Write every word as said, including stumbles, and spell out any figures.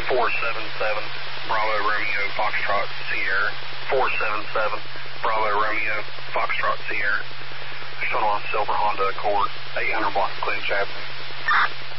four seven seven, Bravo Romeo, Foxtrot, Sierra. four seven seven, Bravo Romeo, Foxtrot, Sierra. Still on Silver Honda Accord, eight hundred block of Clinch Avenue.